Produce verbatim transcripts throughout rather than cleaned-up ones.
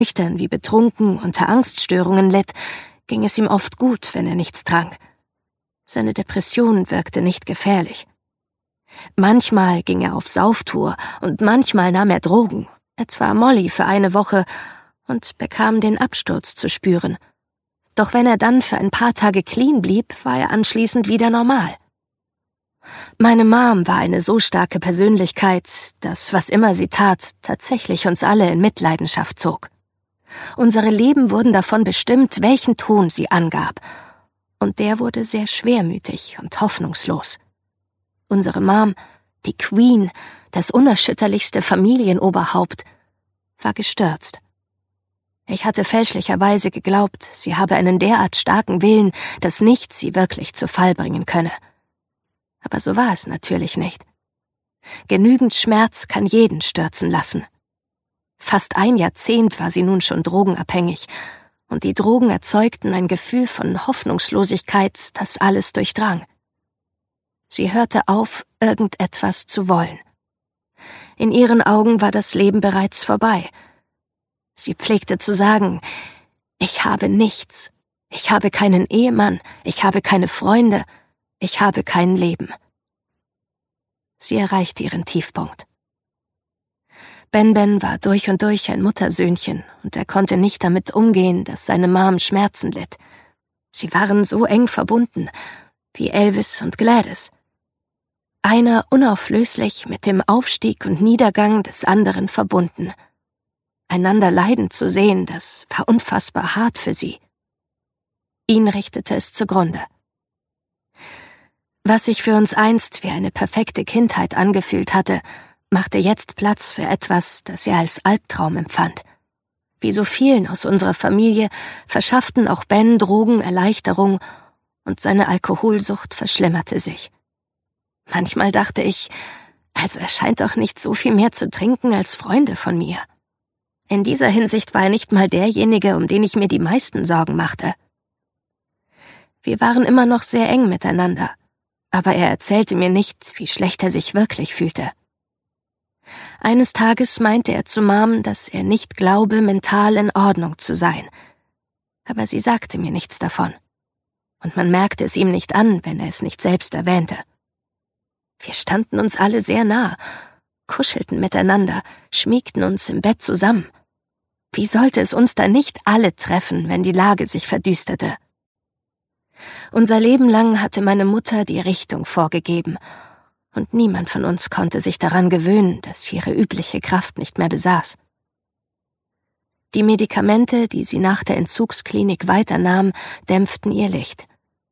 nüchtern wie betrunken unter Angststörungen litt, ging es ihm oft gut, wenn er nichts trank. Seine Depression wirkte nicht gefährlich. Manchmal ging er auf Sauftour und manchmal nahm er Drogen, etwa Molly für eine Woche, und bekam den Absturz zu spüren. Doch wenn er dann für ein paar Tage clean blieb, war er anschließend wieder normal. Meine Mom war eine so starke Persönlichkeit, dass, was immer sie tat, tatsächlich uns alle in Mitleidenschaft zog. Unsere Leben wurden davon bestimmt, welchen Ton sie angab, und der wurde sehr schwermütig und hoffnungslos. Unsere Mom, die Queen, das unerschütterlichste Familienoberhaupt, war gestürzt. Ich hatte fälschlicherweise geglaubt, sie habe einen derart starken Willen, dass nichts sie wirklich zu Fall bringen könne. Aber so war es natürlich nicht. Genügend Schmerz kann jeden stürzen lassen. Fast ein Jahrzehnt war sie nun schon drogenabhängig, und die Drogen erzeugten ein Gefühl von Hoffnungslosigkeit, das alles durchdrang. Sie hörte auf, irgendetwas zu wollen. In ihren Augen war das Leben bereits vorbei. Sie pflegte zu sagen, ich habe nichts, ich habe keinen Ehemann, ich habe keine Freunde, ich habe kein Leben. Sie erreichte ihren Tiefpunkt. Ben Ben war durch und durch ein Muttersöhnchen, und er konnte nicht damit umgehen, dass seine Mom Schmerzen litt. Sie waren so eng verbunden, wie Elvis und Gladys. Einer unauflöslich mit dem Aufstieg und Niedergang des anderen verbunden. Einander leiden zu sehen, das war unfassbar hart für sie. Ihn richtete es zugrunde. Was sich für uns einst wie eine perfekte Kindheit angefühlt hatte, machte jetzt Platz für etwas, das er als Albtraum empfand. Wie so vielen aus unserer Familie verschafften auch Ben Drogen Erleichterung, und seine Alkoholsucht verschlimmerte sich. Manchmal dachte ich, also er scheint doch nicht so viel mehr zu trinken als Freunde von mir. In dieser Hinsicht war er nicht mal derjenige, um den ich mir die meisten Sorgen machte. Wir waren immer noch sehr eng miteinander, aber er erzählte mir nicht, wie schlecht er sich wirklich fühlte. Eines Tages meinte er zu Mom, dass er nicht glaube, mental in Ordnung zu sein. Aber sie sagte mir nichts davon. Und man merkte es ihm nicht an, wenn er es nicht selbst erwähnte. Wir standen uns alle sehr nah, kuschelten miteinander, schmiegten uns im Bett zusammen. Wie sollte es uns da nicht alle treffen, wenn die Lage sich verdüsterte? Unser Leben lang hatte meine Mutter die Richtung vorgegeben, und niemand von uns konnte sich daran gewöhnen, dass sie ihre übliche Kraft nicht mehr besaß. Die Medikamente, die sie nach der Entzugsklinik weiternahm, dämpften ihr Licht.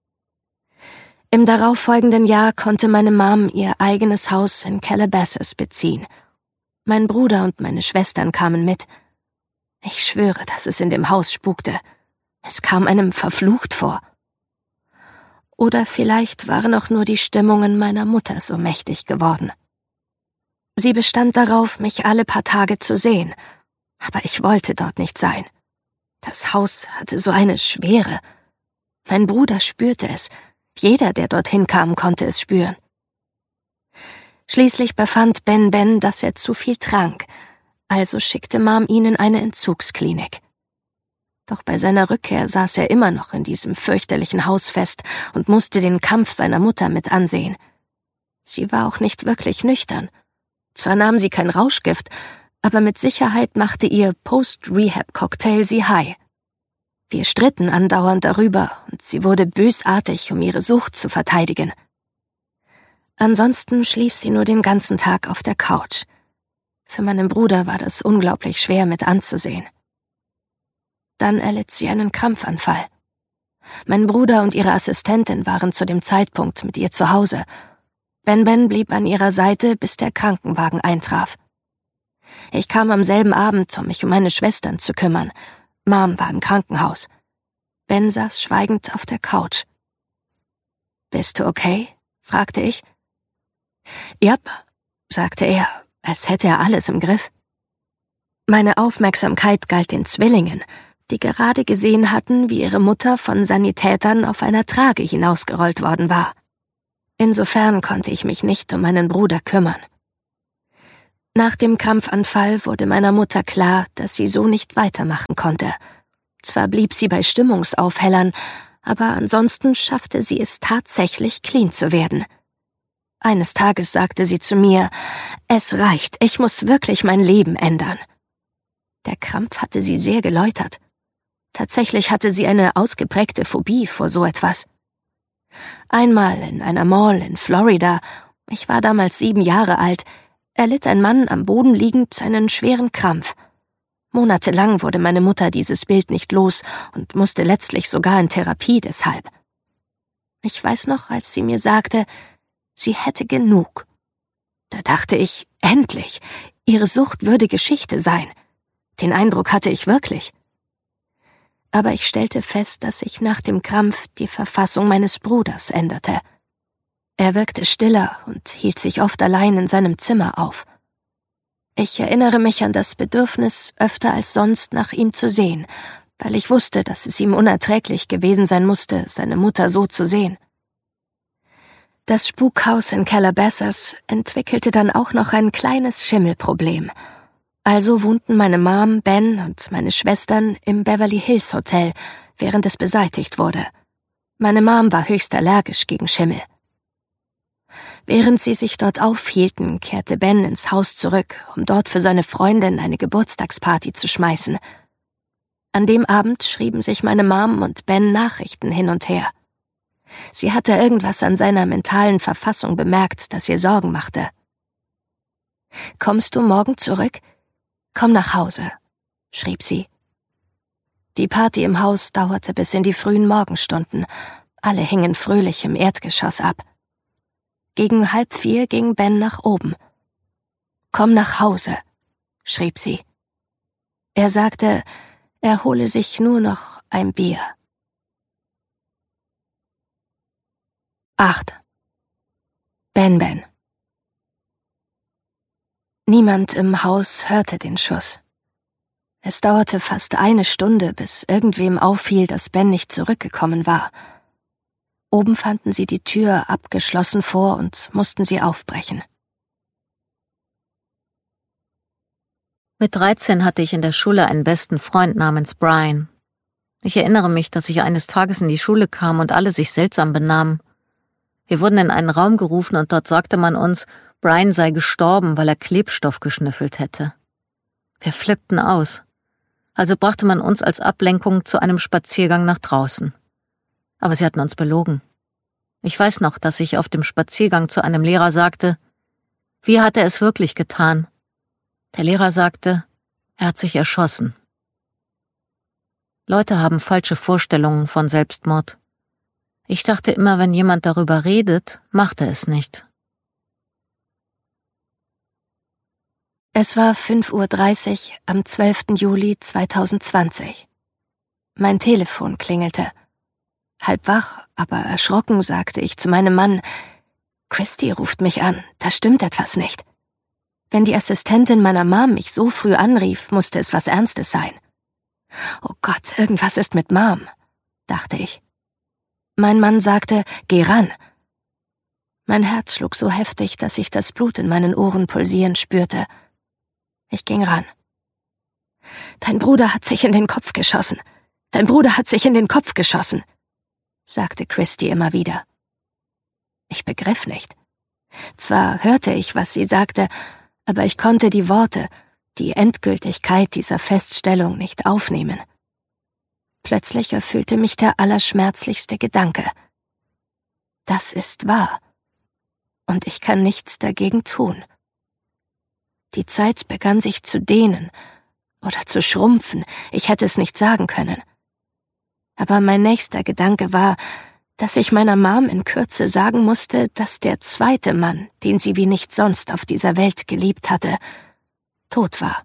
Im darauffolgenden Jahr konnte meine Mom ihr eigenes Haus in Calabasas beziehen. Mein Bruder und meine Schwestern kamen mit. Ich schwöre, dass es in dem Haus spukte. Es kam einem verflucht vor. Oder vielleicht waren auch nur die Stimmungen meiner Mutter so mächtig geworden. Sie bestand darauf, mich alle paar Tage zu sehen, aber ich wollte dort nicht sein. Das Haus hatte so eine Schwere. Mein Bruder spürte es. Jeder, der dorthin kam, konnte es spüren. Schließlich befand Ben Ben, dass er zu viel trank, also schickte Mom ihn in eine Entzugsklinik. Doch bei seiner Rückkehr saß er immer noch in diesem fürchterlichen Haus fest und musste den Kampf seiner Mutter mit ansehen. Sie war auch nicht wirklich nüchtern. Zwar nahm sie kein Rauschgift, aber mit Sicherheit machte ihr Post-Rehab-Cocktail sie high. Wir stritten andauernd darüber, und sie wurde bösartig, um ihre Sucht zu verteidigen. Ansonsten schlief sie nur den ganzen Tag auf der Couch. Für meinen Bruder war das unglaublich schwer mit anzusehen. Dann erlitt sie einen Krampfanfall. Mein Bruder und ihre Assistentin waren zu dem Zeitpunkt mit ihr zu Hause. Ben Ben blieb an ihrer Seite, bis der Krankenwagen eintraf. Ich kam am selben Abend, um mich um meine Schwestern zu kümmern. Mom war im Krankenhaus. Ben saß schweigend auf der Couch. »Bist du okay?« fragte ich. »Jap«, sagte er, als hätte er alles im Griff. Meine Aufmerksamkeit galt den Zwillingen, die gerade gesehen hatten, wie ihre Mutter von Sanitätern auf einer Trage hinausgerollt worden war. Insofern konnte ich mich nicht um meinen Bruder kümmern. Nach dem Krampfanfall wurde meiner Mutter klar, dass sie so nicht weitermachen konnte. Zwar blieb sie bei Stimmungsaufhellern, aber ansonsten schaffte sie es tatsächlich, clean zu werden. Eines Tages sagte sie zu mir, »Es reicht, ich muss wirklich mein Leben ändern.« Der Krampf hatte sie sehr geläutert. Tatsächlich hatte sie eine ausgeprägte Phobie vor so etwas. Einmal in einer Mall in Florida, ich war damals sieben Jahre alt, erlitt ein Mann am Boden liegend einen schweren Krampf. Monatelang wurde meine Mutter dieses Bild nicht los und musste letztlich sogar in Therapie deshalb. Ich weiß noch, als sie mir sagte, sie hätte genug. Da dachte ich, endlich, ihre Sucht würde Geschichte sein. Den Eindruck hatte ich wirklich. Aber ich stellte fest, dass sich nach dem Krampf die Verfassung meines Bruders änderte. Er wirkte stiller und hielt sich oft allein in seinem Zimmer auf. Ich erinnere mich an das Bedürfnis, öfter als sonst nach ihm zu sehen, weil ich wusste, dass es ihm unerträglich gewesen sein musste, seine Mutter so zu sehen. Das Spukhaus in Calabasas entwickelte dann auch noch ein kleines Schimmelproblem. Also wohnten meine Mom, Ben und meine Schwestern im Beverly Hills Hotel, während es beseitigt wurde. Meine Mom war höchst allergisch gegen Schimmel. Während sie sich dort aufhielten, kehrte Ben ins Haus zurück, um dort für seine Freundin eine Geburtstagsparty zu schmeißen. An dem Abend schrieben sich meine Mom und Ben Nachrichten hin und her. Sie hatte irgendwas an seiner mentalen Verfassung bemerkt, das ihr Sorgen machte. »Kommst du morgen zurück? Komm nach Hause«, schrieb sie. Die Party im Haus dauerte bis in die frühen Morgenstunden. Alle hingen fröhlich im Erdgeschoss ab. Gegen halb vier ging Ben nach oben. »Komm nach Hause«, schrieb sie. Er sagte, er hole sich nur noch ein Bier. acht. Ben Ben. Niemand im Haus hörte den Schuss. Es dauerte fast eine Stunde, bis irgendwem auffiel, dass Ben nicht zurückgekommen war. Oben fanden sie die Tür abgeschlossen vor und mussten sie aufbrechen. Mit dreizehn hatte ich in der Schule einen besten Freund namens Brian. Ich erinnere mich, dass ich eines Tages in die Schule kam und alle sich seltsam benahmen. Wir wurden in einen Raum gerufen und dort sagte man uns, Brian sei gestorben, weil er Klebstoff geschnüffelt hätte. Wir flippten aus. Also brachte man uns als Ablenkung zu einem Spaziergang nach draußen. Aber sie hatten uns belogen. Ich weiß noch, dass ich auf dem Spaziergang zu einem Lehrer sagte, wie hat er es wirklich getan? Der Lehrer sagte, er hat sich erschossen. Leute haben falsche Vorstellungen von Selbstmord. Ich dachte immer, wenn jemand darüber redet, macht er es nicht. Es war fünf Uhr dreißig am zwölften Juli zweitausendzwanzig. Mein Telefon klingelte. Halb wach, aber erschrocken sagte ich zu meinem Mann, »Christy ruft mich an, da stimmt etwas nicht.« Wenn die Assistentin meiner Mom mich so früh anrief, musste es was Ernstes sein. »Oh Gott, irgendwas ist mit Mom«, dachte ich. Mein Mann sagte, »Geh ran.« Mein Herz schlug so heftig, dass ich das Blut in meinen Ohren pulsieren spürte. Ich ging ran. »Dein Bruder hat sich in den Kopf geschossen. Dein Bruder hat sich in den Kopf geschossen«, sagte Christy immer wieder. Ich begriff nicht. Zwar hörte ich, was sie sagte, aber ich konnte die Worte, die Endgültigkeit dieser Feststellung nicht aufnehmen. Plötzlich erfüllte mich der allerschmerzlichste Gedanke. Das ist wahr. Und ich kann nichts dagegen tun. Die Zeit begann sich zu dehnen oder zu schrumpfen, ich hätte es nicht sagen können. Aber mein nächster Gedanke war, dass ich meiner Mom in Kürze sagen musste, dass der zweite Mann, den sie wie nichts sonst auf dieser Welt geliebt hatte, tot war.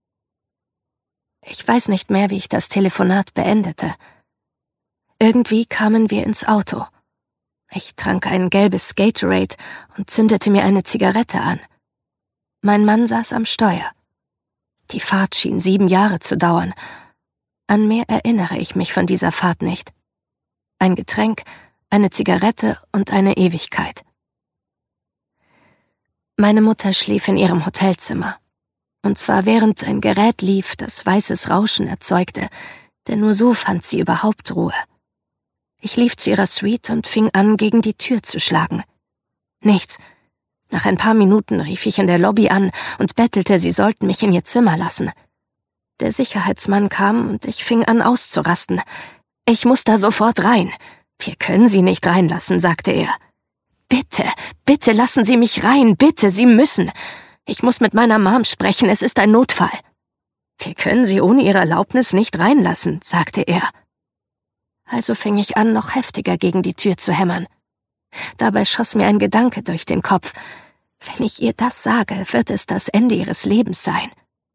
Ich weiß nicht mehr, wie ich das Telefonat beendete. Irgendwie kamen wir ins Auto. Ich trank ein gelbes Gatorade und zündete mir eine Zigarette an. Mein Mann saß am Steuer. Die Fahrt schien sieben Jahre zu dauern. An mehr erinnere ich mich von dieser Fahrt nicht. Ein Getränk, eine Zigarette und eine Ewigkeit. Meine Mutter schlief in ihrem Hotelzimmer. Und zwar während ein Gerät lief, das weißes Rauschen erzeugte, denn nur so fand sie überhaupt Ruhe. Ich lief zu ihrer Suite und fing an, gegen die Tür zu schlagen. Nichts. Nach ein paar Minuten rief ich in der Lobby an und bettelte, sie sollten mich in ihr Zimmer lassen. Der Sicherheitsmann kam und ich fing an auszurasten. »Ich muss da sofort rein. Wir können Sie nicht reinlassen«, sagte er. »Bitte, bitte lassen Sie mich rein, bitte, Sie müssen. Ich muss mit meiner Mom sprechen, es ist ein Notfall.« »Wir können Sie ohne Ihre Erlaubnis nicht reinlassen«, sagte er. Also fing ich an, noch heftiger gegen die Tür zu hämmern. Dabei schoss mir ein Gedanke durch den Kopf. Wenn ich ihr das sage, wird es das Ende ihres Lebens sein.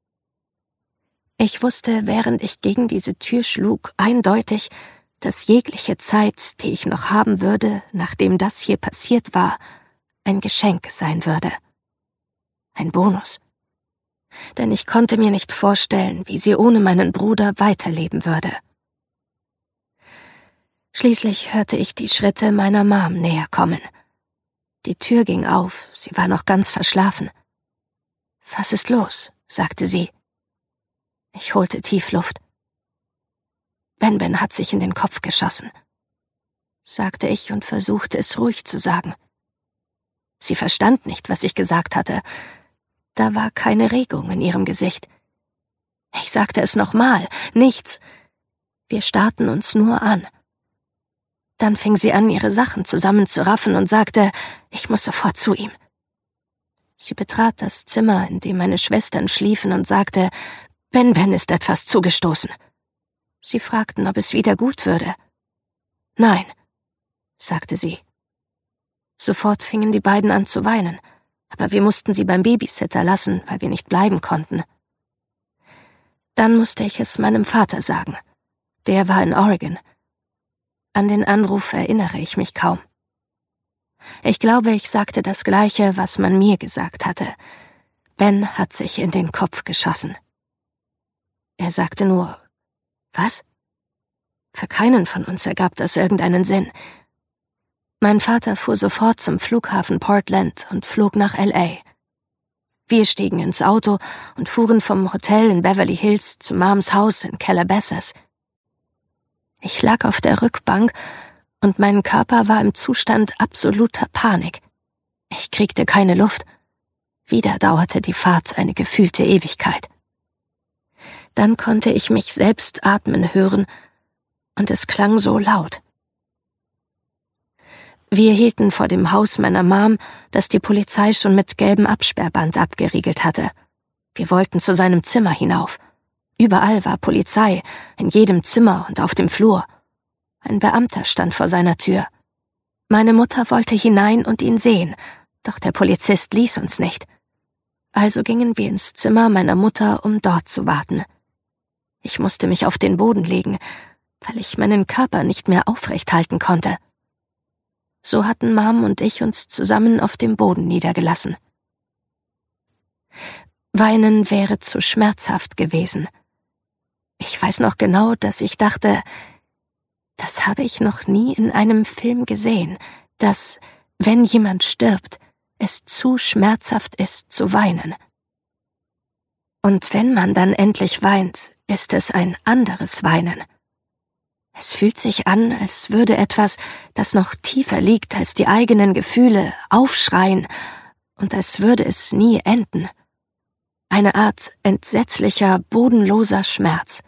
Ich wusste, während ich gegen diese Tür schlug, eindeutig, dass jegliche Zeit, die ich noch haben würde, nachdem das hier passiert war, ein Geschenk sein würde. Ein Bonus. Denn ich konnte mir nicht vorstellen, wie sie ohne meinen Bruder weiterleben würde. Schließlich hörte ich die Schritte meiner Mom näher kommen. Die Tür ging auf, sie war noch ganz verschlafen. »Was ist los?«, sagte sie. Ich holte tief Luft. »Ben Ben hat sich in den Kopf geschossen«, sagte ich und versuchte es ruhig zu sagen. Sie verstand nicht, was ich gesagt hatte. Da war keine Regung in ihrem Gesicht. Ich sagte es nochmal, nichts. Wir starrten uns nur an. Dann fing sie an, ihre Sachen zusammenzuraffen und sagte, ich muss sofort zu ihm. Sie betrat das Zimmer, in dem meine Schwestern schliefen, und sagte, Ben Ben ist etwas zugestoßen. Sie fragten, ob es wieder gut würde. Nein, sagte sie. Sofort fingen die beiden an zu weinen, aber wir mussten sie beim Babysitter lassen, weil wir nicht bleiben konnten. Dann musste ich es meinem Vater sagen. Der war in Oregon. An den Anruf erinnere ich mich kaum. Ich glaube, ich sagte das Gleiche, was man mir gesagt hatte. Ben hat sich in den Kopf geschossen. Er sagte nur, was? Für keinen von uns ergab das irgendeinen Sinn. Mein Vater fuhr sofort zum Flughafen Portland und flog nach L A. Wir stiegen ins Auto und fuhren vom Hotel in Beverly Hills zu Moms Haus in Calabasas. Ich lag auf der Rückbank und mein Körper war im Zustand absoluter Panik. Ich kriegte keine Luft. Wieder dauerte die Fahrt eine gefühlte Ewigkeit. Dann konnte ich mich selbst atmen hören und es klang so laut. Wir hielten vor dem Haus meiner Mom, das die Polizei schon mit gelbem Absperrband abgeriegelt hatte. Wir wollten zu seinem Zimmer hinauf. Überall war Polizei, in jedem Zimmer und auf dem Flur. Ein Beamter stand vor seiner Tür. Meine Mutter wollte hinein und ihn sehen, doch der Polizist ließ uns nicht. Also gingen wir ins Zimmer meiner Mutter, um dort zu warten. Ich musste mich auf den Boden legen, weil ich meinen Körper nicht mehr aufrecht halten konnte. So hatten Mom und ich uns zusammen auf dem Boden niedergelassen. Weinen wäre zu schmerzhaft gewesen. Ich weiß noch genau, dass ich dachte, das habe ich noch nie in einem Film gesehen, dass, wenn jemand stirbt, es zu schmerzhaft ist zu weinen. Und wenn man dann endlich weint, ist es ein anderes Weinen. Es fühlt sich an, als würde etwas, das noch tiefer liegt als die eigenen Gefühle, aufschreien, und als würde es nie enden. Eine Art entsetzlicher, bodenloser Schmerz.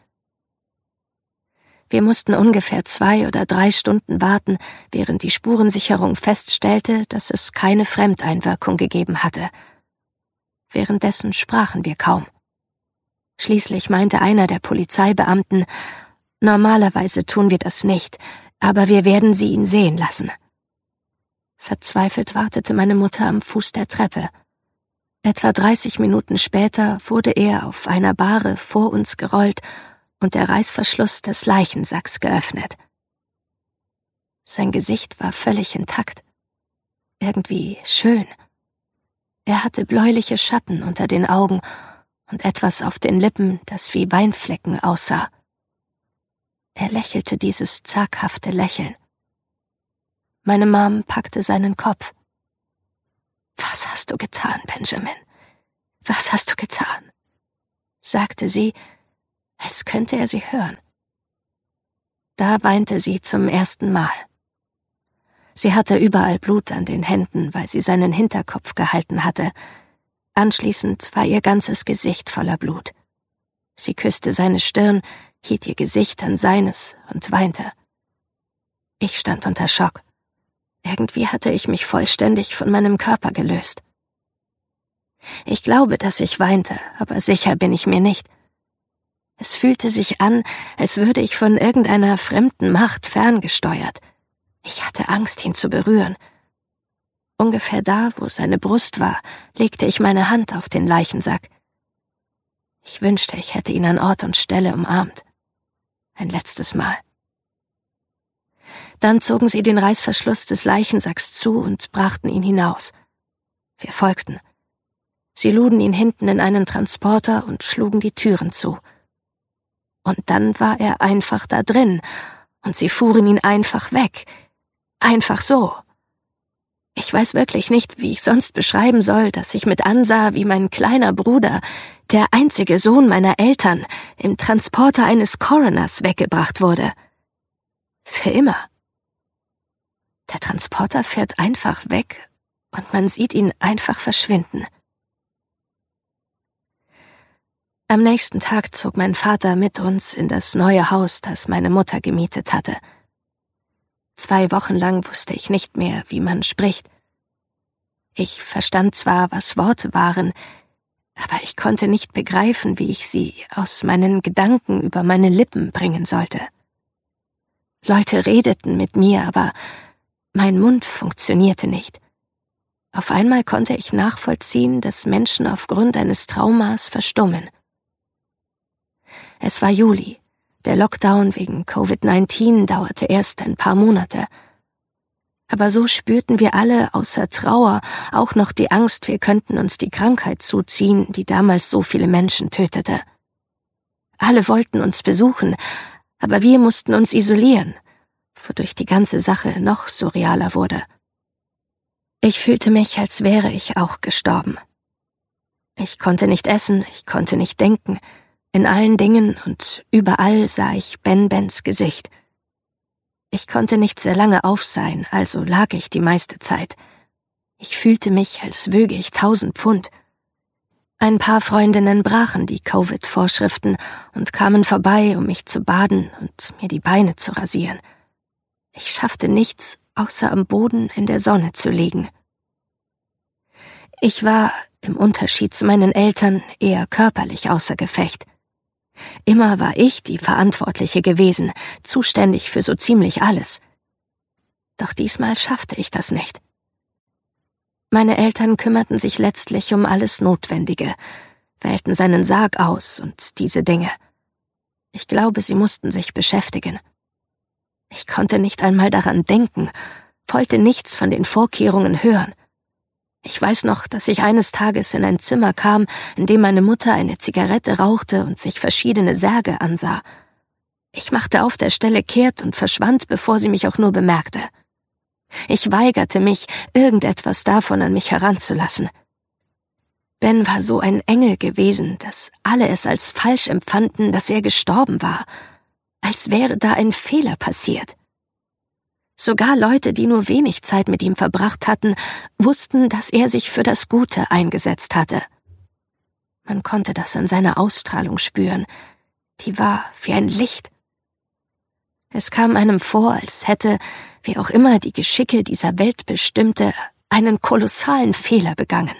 Wir mussten ungefähr zwei oder drei Stunden warten, während die Spurensicherung feststellte, dass es keine Fremdeinwirkung gegeben hatte. Währenddessen sprachen wir kaum. Schließlich meinte einer der Polizeibeamten, normalerweise tun wir das nicht, aber wir werden sie ihn sehen lassen. Verzweifelt wartete meine Mutter am Fuß der Treppe. Etwa dreißig Minuten später wurde er auf einer Bahre vor uns gerollt und der Reißverschluss des Leichensacks geöffnet. Sein Gesicht war völlig intakt. Irgendwie schön. Er hatte bläuliche Schatten unter den Augen und etwas auf den Lippen, das wie Weinflecken aussah. Er lächelte dieses zaghafte Lächeln. Meine Mom packte seinen Kopf. »Was hast du getan, Benjamin? Was hast du getan?« sagte sie, als könnte er sie hören. Da weinte sie zum ersten Mal. Sie hatte überall Blut an den Händen, weil sie seinen Hinterkopf gehalten hatte. Anschließend war ihr ganzes Gesicht voller Blut. Sie küsste seine Stirn, hielt ihr Gesicht an seines und weinte. Ich stand unter Schock. Irgendwie hatte ich mich vollständig von meinem Körper gelöst. Ich glaube, dass ich weinte, aber sicher bin ich mir nicht. Es fühlte sich an, als würde ich von irgendeiner fremden Macht ferngesteuert. Ich hatte Angst, ihn zu berühren. Ungefähr da, wo seine Brust war, legte ich meine Hand auf den Leichensack. Ich wünschte, ich hätte ihn an Ort und Stelle umarmt. Ein letztes Mal. Dann zogen sie den Reißverschluss des Leichensacks zu und brachten ihn hinaus. Wir folgten. Sie luden ihn hinten in einen Transporter und schlugen die Türen zu. Und dann war er einfach da drin, und sie fuhren ihn einfach weg. Einfach so. Ich weiß wirklich nicht, wie ich sonst beschreiben soll, dass ich mit ansah, wie mein kleiner Bruder, der einzige Sohn meiner Eltern, im Transporter eines Coroners weggebracht wurde. Für immer. Der Transporter fährt einfach weg und man sieht ihn einfach verschwinden. Am nächsten Tag zog mein Vater mit uns in das neue Haus, das meine Mutter gemietet hatte. Zwei Wochen lang wusste ich nicht mehr, wie man spricht. Ich verstand zwar, was Worte waren, aber ich konnte nicht begreifen, wie ich sie aus meinen Gedanken über meine Lippen bringen sollte. Leute redeten mit mir, aber mein Mund funktionierte nicht. Auf einmal konnte ich nachvollziehen, dass Menschen aufgrund eines Traumas verstummen. Es war Juli. Der Lockdown wegen Covid neunzehn dauerte erst ein paar Monate. Aber so spürten wir alle außer Trauer auch noch die Angst, wir könnten uns die Krankheit zuziehen, die damals so viele Menschen tötete. Alle wollten uns besuchen, aber wir mussten uns isolieren, wodurch die ganze Sache noch surrealer wurde. Ich fühlte mich, als wäre ich auch gestorben. Ich konnte nicht essen, ich konnte nicht denken. In allen Dingen und überall sah ich Ben Bens Gesicht. Ich konnte nicht sehr lange auf sein, also lag ich die meiste Zeit. Ich fühlte mich, als wöge ich tausend Pfund. Ein paar Freundinnen brachen die Covid-Vorschriften und kamen vorbei, um mich zu baden und mir die Beine zu rasieren. Ich schaffte nichts, außer am Boden in der Sonne zu liegen. Ich war, im Unterschied zu meinen Eltern, eher körperlich außer Gefecht. Immer war ich die Verantwortliche gewesen, zuständig für so ziemlich alles. Doch diesmal schaffte ich das nicht. Meine Eltern kümmerten sich letztlich um alles Notwendige, wählten seinen Sarg aus und diese Dinge. Ich glaube, sie mussten sich beschäftigen. Ich konnte nicht einmal daran denken, wollte nichts von den Vorkehrungen hören. Ich weiß noch, dass ich eines Tages in ein Zimmer kam, in dem meine Mutter eine Zigarette rauchte und sich verschiedene Särge ansah. Ich machte auf der Stelle kehrt und verschwand, bevor sie mich auch nur bemerkte. Ich weigerte mich, irgendetwas davon an mich heranzulassen. Ben war so ein Engel gewesen, dass alle es als falsch empfanden, dass er gestorben war, als wäre da ein Fehler passiert. Sogar Leute, die nur wenig Zeit mit ihm verbracht hatten, wussten, dass er sich für das Gute eingesetzt hatte. Man konnte das an seiner Ausstrahlung spüren. Die war wie ein Licht. Es kam einem vor, als hätte, wie auch immer die Geschicke dieser Welt bestimmte, einen kolossalen Fehler begangen.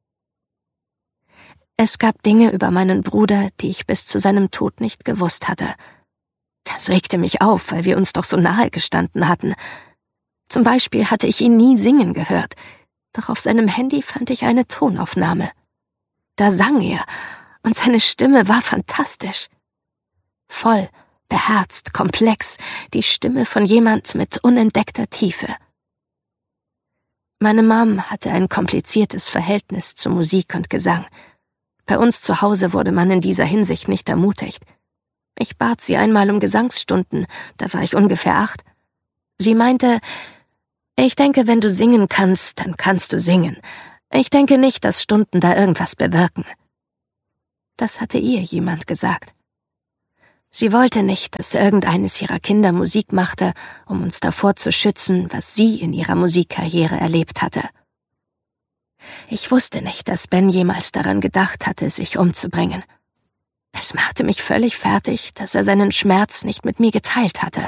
Es gab Dinge über meinen Bruder, die ich bis zu seinem Tod nicht gewusst hatte. Das regte mich auf, weil wir uns doch so nahe gestanden hatten. Zum Beispiel hatte ich ihn nie singen gehört, doch auf seinem Handy fand ich eine Tonaufnahme. Da sang er, und seine Stimme war fantastisch. Voll, beherzt, komplex, die Stimme von jemand mit unentdeckter Tiefe. Meine Mom hatte ein kompliziertes Verhältnis zu Musik und Gesang. Bei uns zu Hause wurde man in dieser Hinsicht nicht ermutigt. Ich bat sie einmal um Gesangsstunden, da war ich ungefähr acht. Sie meinte, ich denke, wenn du singen kannst, dann kannst du singen. Ich denke nicht, dass Stunden da irgendwas bewirken. Das hatte ihr jemand gesagt. Sie wollte nicht, dass irgendeines ihrer Kinder Musik machte, um uns davor zu schützen, was sie in ihrer Musikkarriere erlebt hatte. Ich wusste nicht, dass Ben jemals daran gedacht hatte, sich umzubringen. Es machte mich völlig fertig, dass er seinen Schmerz nicht mit mir geteilt hatte.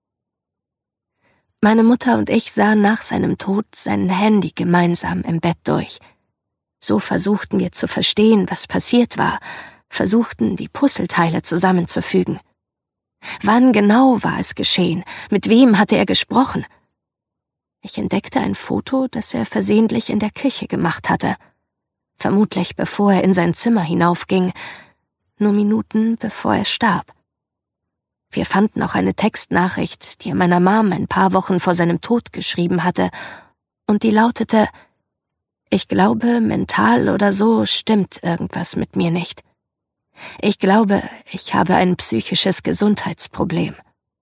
Meine Mutter und ich sahen nach seinem Tod sein Handy gemeinsam im Bett durch. So versuchten wir zu verstehen, was passiert war, versuchten, die Puzzleteile zusammenzufügen. Wann genau war es geschehen? Mit wem hatte er gesprochen? Ich entdeckte ein Foto, das er versehentlich in der Küche gemacht hatte. Vermutlich bevor er in sein Zimmer hinaufging, nur Minuten bevor er starb. Wir fanden auch eine Textnachricht, die er meiner Mom ein paar Wochen vor seinem Tod geschrieben hatte, und die lautete: Ich glaube, mental oder so stimmt irgendwas mit mir nicht. Ich glaube, ich habe ein psychisches Gesundheitsproblem.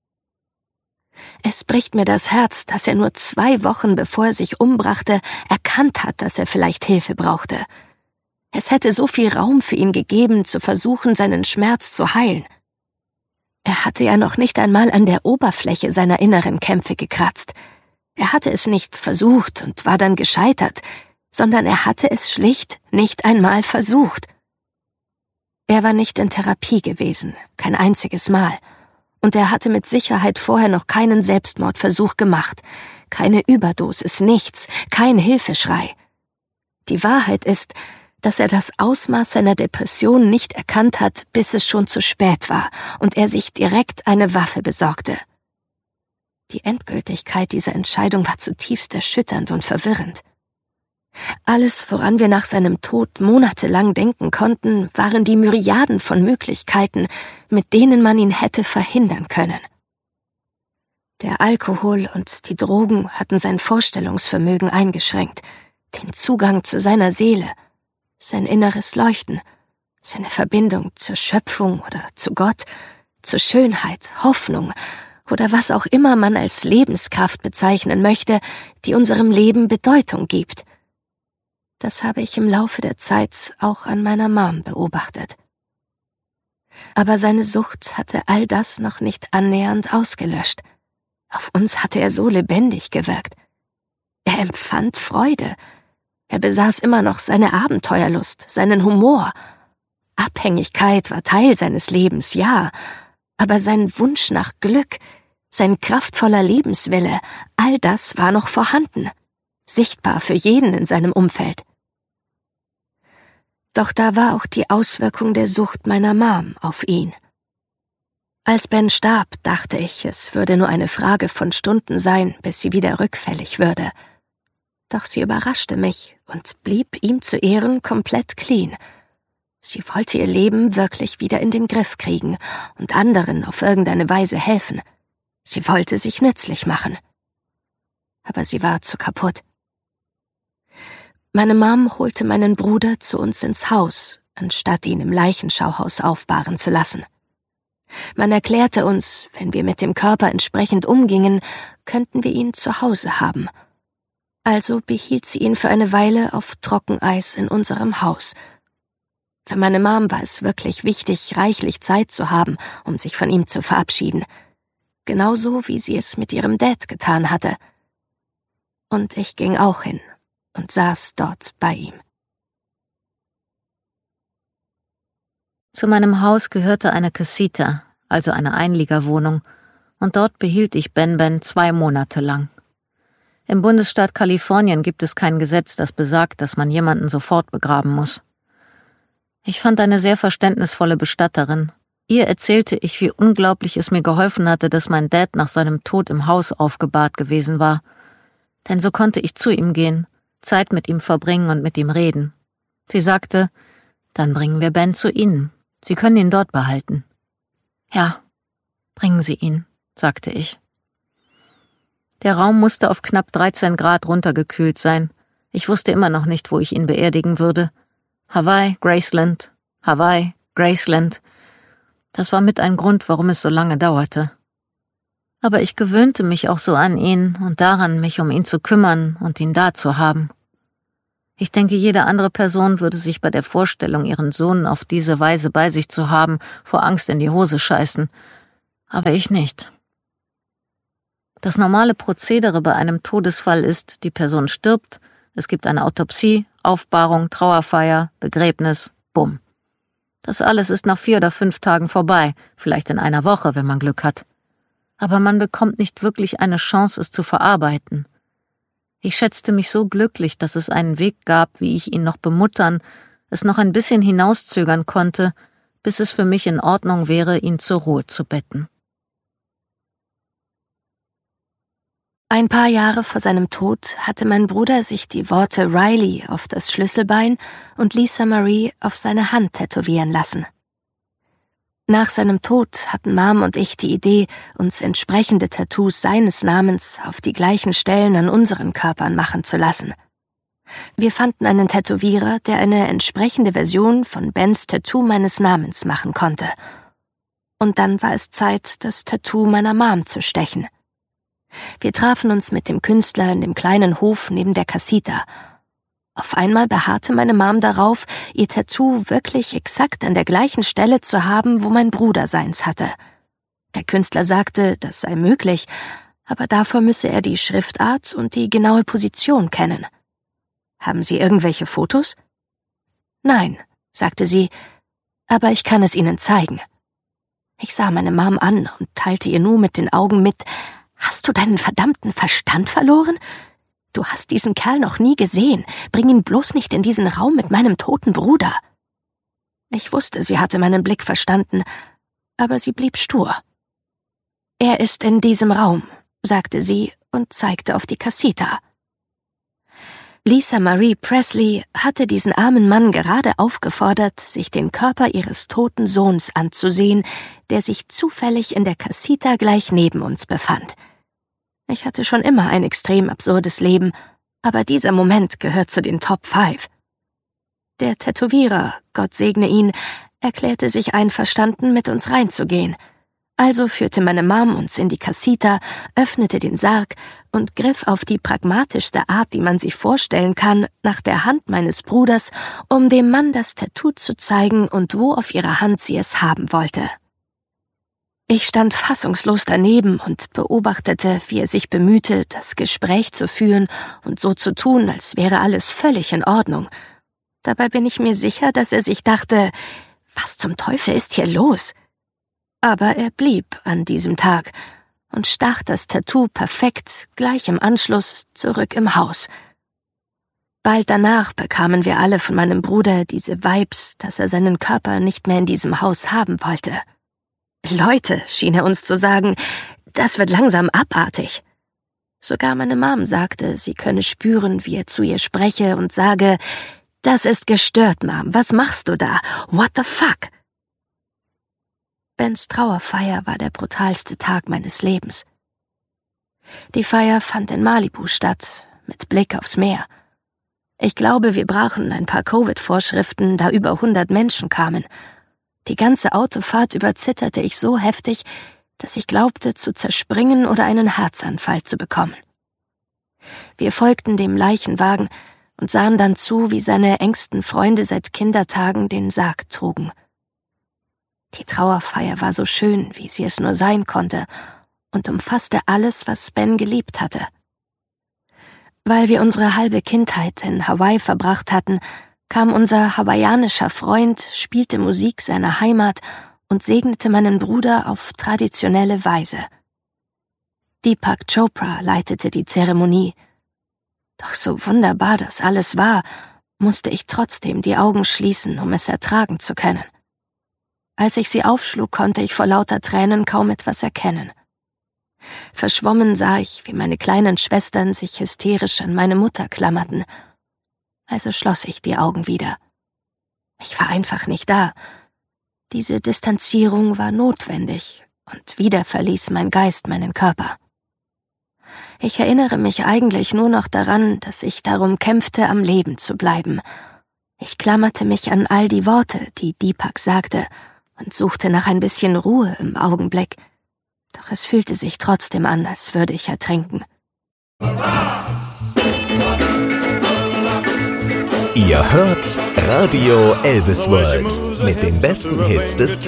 Es bricht mir das Herz, dass er nur zwei Wochen bevor er sich umbrachte, erkannt hat, dass er vielleicht Hilfe brauchte. Es hätte so viel Raum für ihn gegeben, zu versuchen, seinen Schmerz zu heilen. Er hatte ja noch nicht einmal an der Oberfläche seiner inneren Kämpfe gekratzt. Er hatte es nicht versucht und war dann gescheitert, sondern er hatte es schlicht nicht einmal versucht. Er war nicht in Therapie gewesen, kein einziges Mal. Und er hatte mit Sicherheit vorher noch keinen Selbstmordversuch gemacht, keine Überdosis, nichts, kein Hilfeschrei. Die Wahrheit ist, dass er das Ausmaß seiner Depression nicht erkannt hat, bis es schon zu spät war und er sich direkt eine Waffe besorgte. Die Endgültigkeit dieser Entscheidung war zutiefst erschütternd und verwirrend. Alles, woran wir nach seinem Tod monatelang denken konnten, waren die Myriaden von Möglichkeiten, mit denen man ihn hätte verhindern können. Der Alkohol und die Drogen hatten sein Vorstellungsvermögen eingeschränkt, den Zugang zu seiner Seele, sein inneres Leuchten, seine Verbindung zur Schöpfung oder zu Gott, zur Schönheit, Hoffnung oder was auch immer man als Lebenskraft bezeichnen möchte, die unserem Leben Bedeutung gibt. Das habe ich im Laufe der Zeit auch an meiner Mom beobachtet. Aber seine Sucht hatte all das noch nicht annähernd ausgelöscht. Auf uns hatte er so lebendig gewirkt. Er empfand Freude. Er besaß immer noch seine Abenteuerlust, seinen Humor. Abhängigkeit war Teil seines Lebens, ja, aber sein Wunsch nach Glück, sein kraftvoller Lebenswille, all das war noch vorhanden, sichtbar für jeden in seinem Umfeld. Doch da war auch die Auswirkung der Sucht meiner Mom auf ihn. Als Ben starb, dachte ich, es würde nur eine Frage von Stunden sein, bis sie wieder rückfällig würde. Doch sie überraschte mich und blieb ihm zu Ehren komplett clean. Sie wollte ihr Leben wirklich wieder in den Griff kriegen und anderen auf irgendeine Weise helfen. Sie wollte sich nützlich machen. Aber sie war zu kaputt. Meine Mom holte meinen Bruder zu uns ins Haus, anstatt ihn im Leichenschauhaus aufbahren zu lassen. Man erklärte uns, wenn wir mit dem Körper entsprechend umgingen, könnten wir ihn zu Hause haben. Also behielt sie ihn für eine Weile auf Trockeneis in unserem Haus. Für meine Mom war es wirklich wichtig, reichlich Zeit zu haben, um sich von ihm zu verabschieden. Genauso wie sie es mit ihrem Dad getan hatte. Und ich ging auch hin und saß dort bei ihm. Zu meinem Haus gehörte eine Casita, also eine Einliegerwohnung, und dort behielt ich Ben Ben zwei Monate lang. Im Bundesstaat Kalifornien gibt es kein Gesetz, das besagt, dass man jemanden sofort begraben muss. Ich fand eine sehr verständnisvolle Bestatterin. Ihr erzählte ich, wie unglaublich es mir geholfen hatte, dass mein Dad nach seinem Tod im Haus aufgebahrt gewesen war. Denn so konnte ich zu ihm gehen, Zeit mit ihm verbringen und mit ihm reden. Sie sagte, dann bringen wir Ben zu Ihnen. Sie können ihn dort behalten. Ja, bringen Sie ihn, sagte ich. Der Raum musste auf knapp dreizehn Grad runtergekühlt sein. Ich wusste immer noch nicht, wo ich ihn beerdigen würde. Hawaii, Graceland, Hawaii, Graceland. Das war mit ein Grund, warum es so lange dauerte. Aber ich gewöhnte mich auch so an ihn und daran, mich um ihn zu kümmern und ihn da zu haben. Ich denke, jede andere Person würde sich bei der Vorstellung, ihren Sohn auf diese Weise bei sich zu haben, vor Angst in die Hose scheißen. Aber ich nicht. Das normale Prozedere bei einem Todesfall ist, die Person stirbt, es gibt eine Autopsie, Aufbahrung, Trauerfeier, Begräbnis, bumm. Das alles ist nach vier oder fünf Tagen vorbei, vielleicht in einer Woche, wenn man Glück hat. Aber man bekommt nicht wirklich eine Chance, es zu verarbeiten. Ich schätzte mich so glücklich, dass es einen Weg gab, wie ich ihn noch bemuttern, es noch ein bisschen hinauszögern konnte, bis es für mich in Ordnung wäre, ihn zur Ruhe zu betten. Ein paar Jahre vor seinem Tod hatte mein Bruder sich die Worte Riley auf das Schlüsselbein und Lisa Marie auf seine Hand tätowieren lassen. Nach seinem Tod hatten Mom und ich die Idee, uns entsprechende Tattoos seines Namens auf die gleichen Stellen an unseren Körpern machen zu lassen. Wir fanden einen Tätowierer, der eine entsprechende Version von Bens Tattoo meines Namens machen konnte. Und dann war es Zeit, das Tattoo meiner Mom zu stechen. Wir trafen uns mit dem Künstler in dem kleinen Hof neben der Casita. Auf einmal beharrte meine Mom darauf, ihr Tattoo wirklich exakt an der gleichen Stelle zu haben, wo mein Bruder seins hatte. Der Künstler sagte, das sei möglich, aber dafür müsse er die Schriftart und die genaue Position kennen. »Haben Sie irgendwelche Fotos?« »Nein«, sagte sie, »aber ich kann es Ihnen zeigen.« Ich sah meine Mom an und teilte ihr nur mit den Augen mit, »Hast du deinen verdammten Verstand verloren? Du hast diesen Kerl noch nie gesehen. Bring ihn bloß nicht in diesen Raum mit meinem toten Bruder.« Ich wusste, sie hatte meinen Blick verstanden, aber sie blieb stur. »Er ist in diesem Raum«, sagte sie und zeigte auf die Casita. Lisa Marie Presley hatte diesen armen Mann gerade aufgefordert, sich den Körper ihres toten Sohns anzusehen, der sich zufällig in der Casita gleich neben uns befand. Ich hatte schon immer ein extrem absurdes Leben, aber dieser Moment gehört zu den Top Five. Der Tätowierer, Gott segne ihn, erklärte sich einverstanden, mit uns reinzugehen. Also führte meine Mom uns in die Casita, öffnete den Sarg und griff auf die pragmatischste Art, die man sich vorstellen kann, nach der Hand meines Bruders, um dem Mann das Tattoo zu zeigen und wo auf ihrer Hand sie es haben wollte. Ich stand fassungslos daneben und beobachtete, wie er sich bemühte, das Gespräch zu führen und so zu tun, als wäre alles völlig in Ordnung. Dabei bin ich mir sicher, dass er sich dachte, was zum Teufel ist hier los? Aber er blieb an diesem Tag und stach das Tattoo perfekt, gleich im Anschluss, zurück im Haus. Bald danach bekamen wir alle von meinem Bruder diese Vibes, dass er seinen Körper nicht mehr in diesem Haus haben wollte. »Leute«, schien er uns zu sagen, »das wird langsam abartig.« Sogar meine Mom sagte, sie könne spüren, wie er zu ihr spreche und sage, »Das ist gestört, Mom, was machst du da? What the fuck?« Bens Trauerfeier war der brutalste Tag meines Lebens. Die Feier fand in Malibu statt, mit Blick aufs Meer. Ich glaube, wir brachen ein paar Covid-Vorschriften, da über hundert Menschen kamen. Die ganze Autofahrt über zitterte ich so heftig, dass ich glaubte, zu zerspringen oder einen Herzanfall zu bekommen. Wir folgten dem Leichenwagen und sahen dann zu, wie seine engsten Freunde seit Kindertagen den Sarg trugen. Die Trauerfeier war so schön, wie sie es nur sein konnte, und umfasste alles, was Ben geliebt hatte. Weil wir unsere halbe Kindheit in Hawaii verbracht hatten, kam unser hawaiianischer Freund, spielte Musik seiner Heimat und segnete meinen Bruder auf traditionelle Weise. Deepak Chopra leitete die Zeremonie. Doch so wunderbar das alles war, musste ich trotzdem die Augen schließen, um es ertragen zu können. Als ich sie aufschlug, konnte ich vor lauter Tränen kaum etwas erkennen. Verschwommen sah ich, wie meine kleinen Schwestern sich hysterisch an meine Mutter klammerten. Also schloss ich die Augen wieder. Ich war einfach nicht da. Diese Distanzierung war notwendig, und wieder verließ mein Geist meinen Körper. Ich erinnere mich eigentlich nur noch daran, dass ich darum kämpfte, am Leben zu bleiben. Ich klammerte mich an all die Worte, die Deepak sagte, und suchte nach ein bisschen Ruhe im Augenblick. Doch es fühlte sich trotzdem an, als würde ich ertrinken. Ihr hört Radio Elvis World mit den besten Hits des